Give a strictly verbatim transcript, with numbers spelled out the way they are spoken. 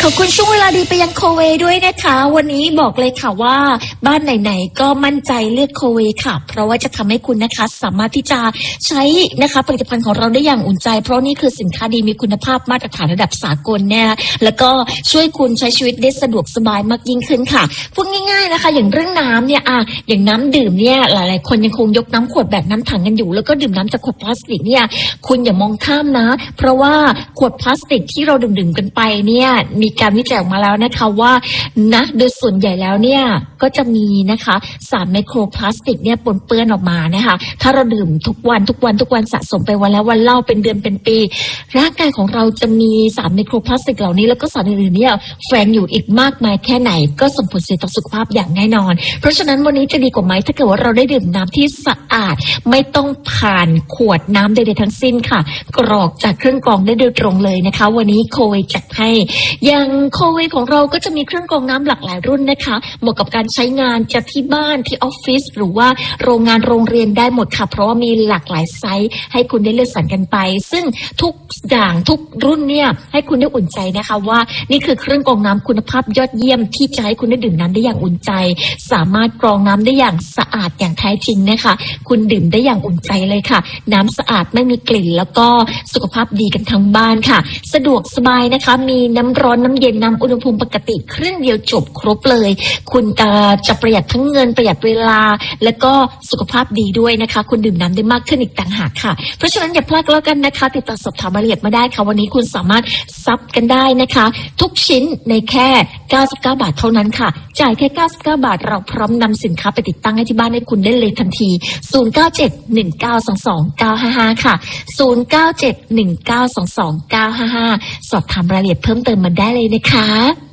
ขอบคุณช่วงเวลาดีไปยังโคเวด้วยนะคะวันนี้บอกเลยค่ะว่าบ้านไหนๆก็มั่นใจเลือกโคเวค่ะเพราะว่าจะทำให้คุณนะคะสามารถที่จะใช้นะคะผลิตภัณฑ์ของเราได้อย่างอุ่นใจเพราะนี่คือสินค้าดีมีคุณภาพมาตรฐานระดับสากลเนี่ยแล้วก็ช่วยคุณใช้ชีวิตได้สะดวกสบายมากยิ่งขึ้นค่ะพูดง่ายๆนะคะอย่างเรื่องน้ำเนี่ยอะอย่างน้ำดื่มเนี่ยหลายๆคนยังคงยกน้ำขวดแบบน้ำถังกันอยู่แล้วก็ดื่มน้ำจากขวดพลาสติกเนี่ยคุณอย่ามองข้ามนะเพราะว่าขวดพลาสติกที่เราดื่มๆกันไปเนี่ยมีการวิจัยออกมาแล้วนะคะว่านะโดยส่วนใหญ่แล้วเนี่ยก็จะมีนะคะสารไมโครพลาสติกเนี่ยปนเปื้อนออกมานะคะถ้าเราดื่มทุกวันทุกวันทุกวันสะสมไปวันแล้ววันเล่าเป็นเดือนเป็นปีร่างกายของเราจะมีสารไมโครพลาสติกเหล่านี้แล้วก็สารอื่นๆเนี่ยแฝงอยู่อีกมากมายแค่ไหนก็ส่งผลเสียต่อสุขภาพอย่างแน่นอนเพราะฉะนั้นวันนี้จะดีกว่าไหมถ้าเกิดว่าเราได้ดื่มน้ำที่สะอาดไม่ต้องผ่านขวดน้ำใดๆทั้งสิ้นค่ะกรอกจากเครื่องกรองได้โดยตรงเลยนะคะวันนี้โคเวจัดให้อย่างโคเวของเราก็จะมีเครื่องกรองน้ำหลากหลายรุ่นนะคะเหมาะกับการใช้งานจะที่บ้านที่ออฟฟิศหรือว่าโรงงานโรงเรียนได้หมดค่ะเพราะว่ามีหลากหลายไซส์ให้คุณได้เลือกสรรกันไปซึ่งทุกอย่างทุกรุ่นเนี่ยให้คุณได้อุ่นใจนะคะว่านี่คือเครื่องกรองน้ำคุณภาพยอดเยี่ยมที่จะให้คุณได้ดื่มน้ำได้อย่างอุ่นใจสามารถกรองน้ำได้อย่างสะอาดอย่างแท้จริงนะคะคุณดื่มได้อย่างอุ่นใจเลยค่ะน้ำสะอาดไม่มีกลิ่นแล้วก็สุขภาพดีกันทั้งบ้านค่ะสะดวกสบายนะคะมีน้ำร้อนน้ำเย็นน้ำอุณหภูมิปกติเครื่องเดียวจบครบเลยคุณจะประหยัดทั้งเงินประหยัดเวลาและก็สุขภาพดีด้วยนะคะคุณดื่มน้ำได้มากขึ้นอีกต่างหากค่ะเพราะฉะนั้นอย่าพลาดแล้วกันนะคะติดต่อสอบถามรายละเอียดมาได้ค่ะวันนี้คุณสามารถซับกันได้นะคะทุกชิ้นในแค่เก้าสิบเก้าบาทเท่านั้นค่ะจ่ายแค่เก้าสิบเก้าบาทเราพร้อมนำสินค้าไปติดตั้งให้ที่บ้านให้คุณได้เลยทันทีศูนย์ เก้า เจ็ด หนึ่ง เก้า สอง สอง เก้า ห้า ห้าค่ะศูนย์ เก้า เจ็ด หนึ่ง เก้า สอง สอง เก้า ห้า ห้าสอบถามรายละเอียดเพิ่มเติมมาได้เลยนะคะ